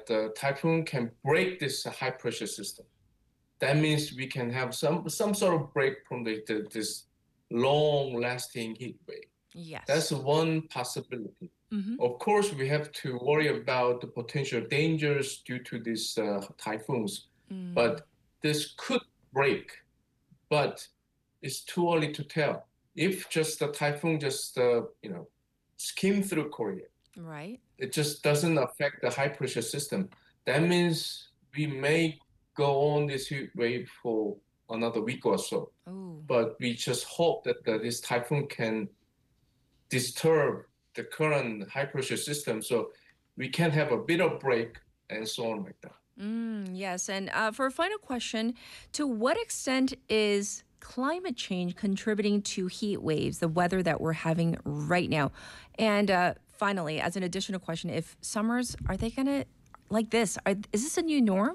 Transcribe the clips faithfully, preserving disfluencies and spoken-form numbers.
the typhoon can break this high pressure system. That means we can have some some sort of break from the, the, this long-lasting heat wave. Yes. That's one possibility. Mm-hmm. Of course, we have to worry about the potential dangers due to these uh, typhoons, Mm. but this could break, but it's too early to tell. If just the typhoon just, uh, you know, skim through Korea, Right. it just doesn't affect the high pressure system. That means we may go on this heat wave for another week or so. Oh. But we just hope that the, this typhoon can disturb the current high pressure system so we can have a bit of break and so on like that. Mm, yes. And uh, for a final question, to what extent is climate change contributing to heat waves, the weather that we're having right now? And uh, finally, as an additional question, if summers, are they going to, like this, are, is this a new norm?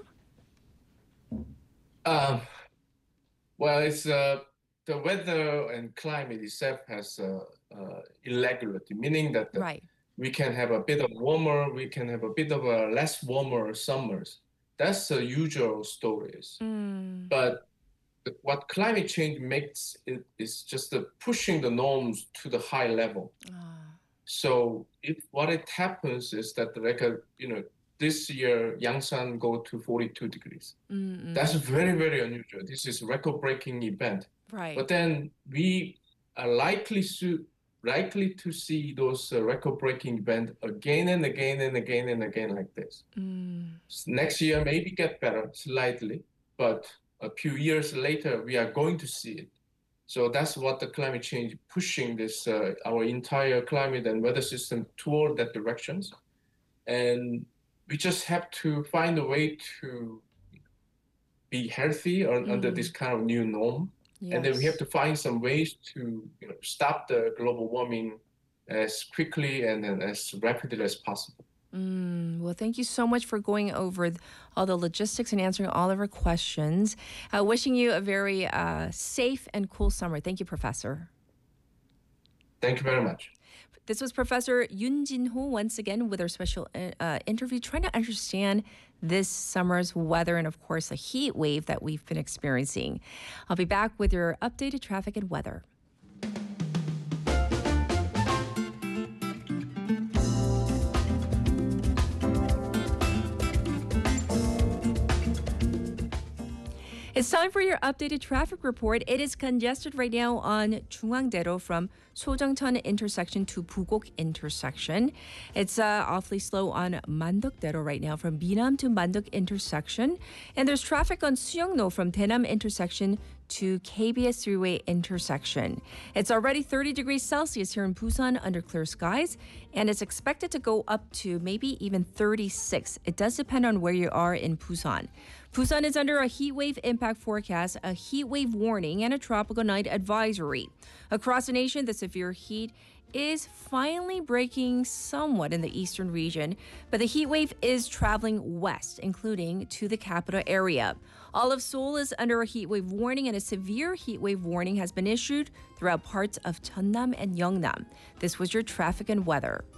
Um, well, it's uh, the weather and climate itself has uh, uh, irregularity, meaning that the, Right. we can have a bit of warmer, we can have a bit of a less warmer summers. That's the usual stories. Mm. But what climate change makes it is just the pushing the norms to the high level. Ah. So if what it happens is that like a, you know, this year Yangsan go to forty-two degrees. Mm-mm. That's very, very unusual. This is record-breaking event. Right. But then we are likely to likely to see those uh, record-breaking events again and again and again and again like this. Mm. Next year maybe get better slightly, but a few years later we are going to see it. So that's what the climate change pushing this uh, our entire climate and weather system toward that directions, and we just have to find a way to be healthy or, mm. under this kind of new norm. Yes. And then we have to find some ways to, you know, stop the global warming as quickly and, and as rapidly as possible. Mm, well, thank you so much for going over all the logistics and answering all of our questions. Uh, wishing you a very uh, safe and cool summer. Thank you, Professor. Thank you very much. This was Professor Yoon Jin-ho once again with our special uh, interview, trying to understand this summer's weather and, of course, the heat wave that we've been experiencing. I'll be back with your updated traffic and weather. It's time for your updated traffic report. It is congested right now on 중앙대로 from Sojangcheon intersection to Bugok intersection. It's uh, awfully slow on Mandokdaero right now from Minam to Mandok intersection. And there's traffic on Suyeongno from Daenam intersection to K B S three-way intersection. It's already thirty degrees Celsius here in Busan under clear skies, and it's expected to go up to maybe even thirty-six. It does depend on where you are in Busan. Busan is under a heat wave impact forecast, a heat wave warning, and a tropical night advisory. Across the nation, the severe heat is finally breaking somewhat in the eastern region, but the heat wave is traveling west, including to the capital area. All of Seoul is under a heat wave warning, and a severe heat wave warning has been issued throughout parts of Cheonnam and Yeongnam. This was your traffic and weather.